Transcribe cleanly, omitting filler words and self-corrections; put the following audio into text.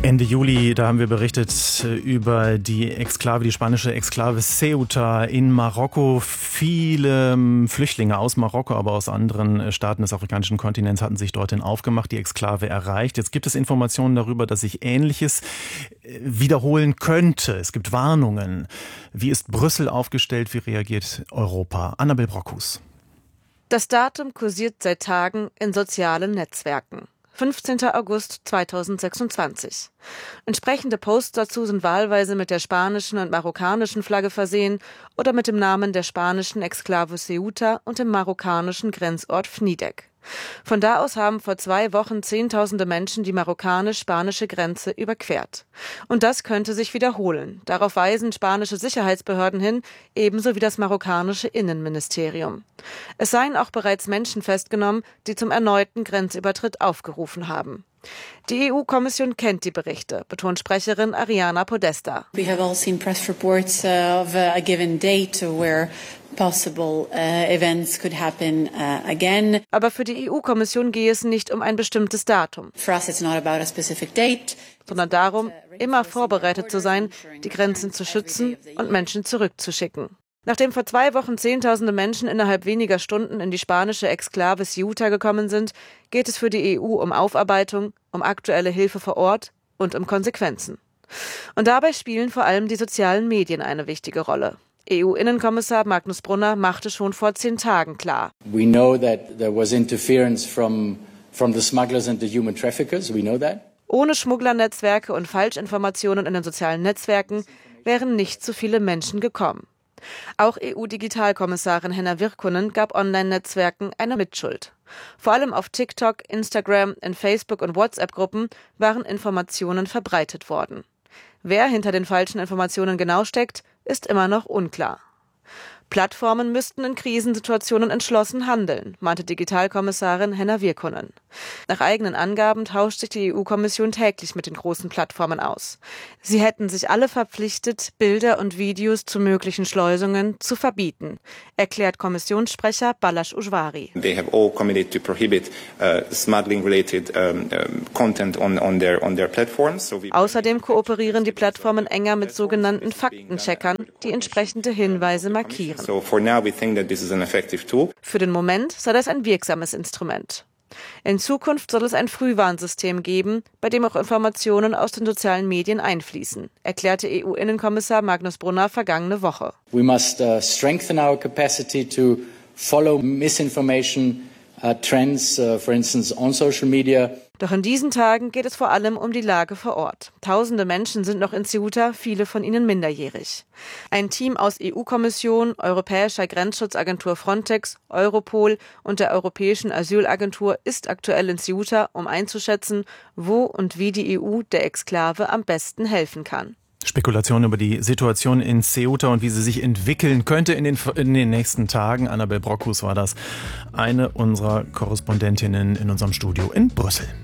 Ende Juli, da haben wir berichtet über die Exklave, die spanische Exklave Ceuta in Marokko. Viele Flüchtlinge aus Marokko, aber aus anderen Staaten des afrikanischen Kontinents hatten sich dorthin aufgemacht, die Exklave erreicht. Jetzt gibt es Informationen darüber, dass sich Ähnliches wiederholen könnte. Es gibt Warnungen. Wie ist Brüssel aufgestellt? Wie reagiert Europa? Annabel Brockhus. Das Datum kursiert seit Tagen in sozialen Netzwerken. 15. August 2026. Entsprechende Posts dazu sind wahlweise mit der spanischen und marokkanischen Flagge versehen oder mit dem Namen der spanischen Exklave Ceuta und dem marokkanischen Grenzort Fnidek. Von da aus haben vor 2 Wochen Zehntausende Menschen die marokkanisch-spanische Grenze überquert. Und das könnte sich wiederholen. Darauf weisen spanische Sicherheitsbehörden hin, ebenso wie das marokkanische Innenministerium. Es seien auch bereits Menschen festgenommen, die zum erneuten Grenzübertritt aufgerufen haben. Die EU-Kommission kennt die Berichte, betont Sprecherin Ariana Podesta. We have all seen press reports of a given date where possible events could happen again. Aber für die EU-Kommission gehe es nicht um ein bestimmtes Datum. For us it's not about a specific date, sondern darum, immer vorbereitet zu sein, die Grenzen zu schützen und Menschen zurückzuschicken. Nachdem vor 2 Wochen Zehntausende Menschen innerhalb weniger Stunden in die spanische Exklave Ceuta gekommen sind, geht es für die EU um Aufarbeitung, um aktuelle Hilfe vor Ort und um Konsequenzen. Und dabei spielen vor allem die sozialen Medien eine wichtige Rolle. EU-Innenkommissar Magnus Brunner machte schon vor 10 Tagen klar: We know that there was interference from the smugglers and the human traffickers. We know that. Ohne Schmugglernetzwerke und Falschinformationen in den sozialen Netzwerken wären nicht so viele Menschen gekommen. Auch EU-Digitalkommissarin Henna Virkkunen gab Online-Netzwerken eine Mitschuld. Vor allem auf TikTok, Instagram, in Facebook- und WhatsApp-Gruppen waren Informationen verbreitet worden. Wer hinter den falschen Informationen genau steckt, ist immer noch unklar. Plattformen müssten in Krisensituationen entschlossen handeln, meinte Digitalkommissarin Henna Virkkunen. Nach eigenen Angaben tauscht sich die EU-Kommission täglich mit den großen Plattformen aus. Sie hätten sich alle verpflichtet, Bilder und Videos zu möglichen Schleusungen zu verbieten, erklärt Kommissionssprecher Balázs Ujvari. They have all committed to prohibit smuggling-related content on their platforms. Außerdem kooperieren die Plattformen enger mit sogenannten Faktencheckern, die entsprechende Hinweise markieren. So for now we think that this is an effective tool. Für den Moment sei das ein wirksames Instrument. In Zukunft soll es ein Frühwarnsystem geben, bei dem auch Informationen aus den sozialen Medien einfließen, erklärte EU-Innenkommissar Magnus Brunner vergangene Woche. We must strengthen our capacity to follow misinformation trends, for instance on social media. Doch in diesen Tagen geht es vor allem um die Lage vor Ort. Tausende Menschen sind noch in Ceuta, viele von ihnen minderjährig. Ein Team aus EU-Kommission, Europäischer Grenzschutzagentur Frontex, Europol und der Europäischen Asylagentur ist aktuell in Ceuta, um einzuschätzen, wo und wie die EU der Exklave am besten helfen kann. Spekulationen über die Situation in Ceuta und wie sie sich entwickeln könnte in den nächsten Tagen. Annabel Brockhus war das, eine unserer Korrespondentinnen in unserem Studio in Brüssel.